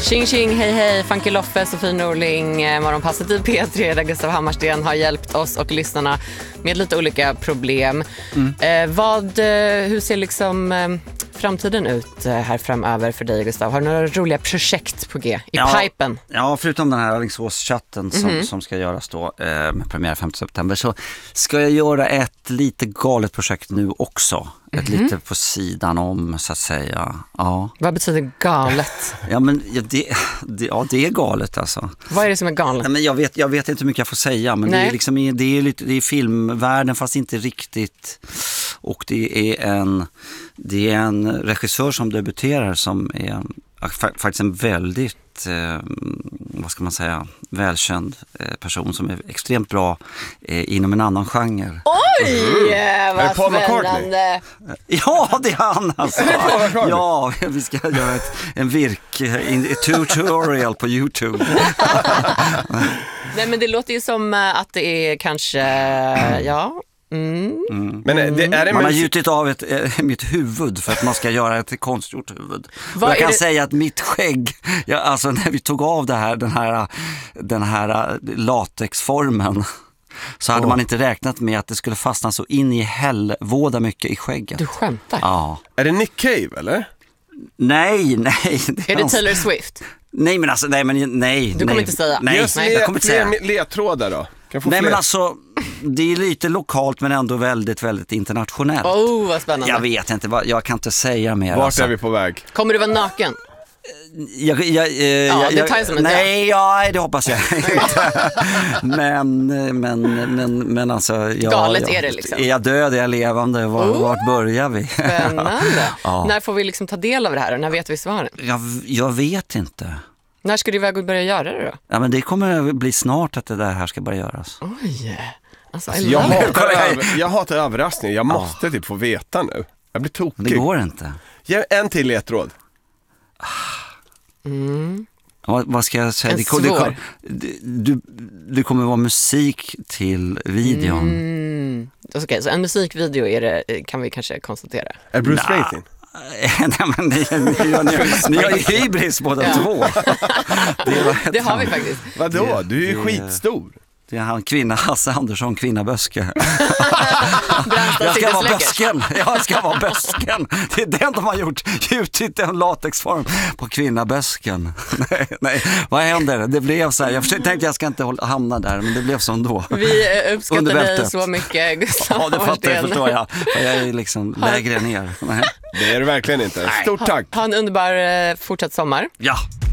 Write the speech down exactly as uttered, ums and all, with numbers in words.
Tjing tjing, hej hej, Funky Loffe, Sofie Norling, morgonpasset i P tre där Gustav Hammarsten har hjälpt oss och lyssnarna med lite olika problem. Mm. Eh, vad, hur ser liksom eh, framtiden ut eh, här framöver för dig, Gustav? Har du några roliga projekt på G i ja, pipen? Ja, förutom den här Alingsås-chatten som, mm-hmm. som ska göras då eh, med premiär femtonde september, så ska jag göra ett lite galet projekt nu också. Ett mm-hmm. lite på sidan om, så att säga. Ja. Vad betyder galet? Ja, men ja, det, det, ja, det är galet alltså. Vad är det som är galet? Nej, men jag, vet, jag vet inte hur mycket jag får säga, men det är, liksom, det, är lite, det är filmvärlden fast inte riktigt. Och det är en, det är en regissör som debuterar som är faktiskt en väldigt eh, vad ska man säga, välkänd eh, person som är extremt bra eh, inom en annan genre. Oj, mm. vad spännande! Ja, det är han alltså. Ja, vi ska göra ett, en virk en tutorial på YouTube. Nej, men det låter ju som att det är kanske, ja... Mm. Mm. Men det, är det man har gjutit av ett, äh, mitt huvud för att man ska göra ett konstgjort huvud. Och jag kan det? säga att mitt skägg, ja, alltså när vi tog av det här, den här, den här latexformen, så hade oh. man inte räknat med att det skulle fastna så in i helvåda mycket i skägget. Du skämtar? Ja. Är det Nick Cave eller? Nej, nej. Det är, är det Taylor Swift? Nej, men alltså, nej, men nej. Du kommer nej, inte säga. Nej, Just nej, jag kommer inte säga. Ledtrådar då? Nej, fler? Men alltså, det är lite lokalt men ändå väldigt, väldigt internationellt. Oh, vad spännande. Jag vet inte, jag kan inte säga mer. Vart alltså. är vi på väg? Kommer du vara naken? Jag, jag, eh, ja, jag, det tar jag som en nej, ja, det hoppas jag inte. men, men, men, men alltså... Jag, galet jag, är det liksom. Är jag död, är jag levande? Var, oh, vart börjar vi? Spännande. Ja. När får vi liksom ta del av det här och när vet vi svaren? Jag, jag vet inte. När ska du iväg börja göra det då? Ja, men det kommer bli snart att det där här ska börja göras. Oj, alltså, alltså, jag, hatar över, jag hatar överraskning. Jag måste ja. typ få veta nu. Jag blir tokig. Det går inte. Ge en till ledtråd. Mm. Vad, vad ska jag säga? En det, svår. Det, du, det kommer vara musik till videon. Mm. Okej, okay, så en musikvideo är det, kan vi kanske konstatera. Är Bruce Springsteen? Nej, men ni, ni, ni, ni, ni har ju hybris båda ja. två. Det, det har vi faktiskt. Vadå? Du är ju det, skitstor. Det är han kvinna, Hasse Andersson, kvinna Böske. jag ska vara bösken. Jag ska vara bösken. Det är den de har gjort. Gjutit en latexform på kvinna Bösken. nej, nej, vad händer? Det blev så här. Jag tänkte att jag ska inte hamna där, men det blev så ändå. Vi uppskattar dig så mycket, Gustav. Ja, det fattar jag, förstår jag. Jag är liksom lägre ner. Det är det verkligen inte. Stort tack. Ha, ha en underbar fortsatt sommar. Ja.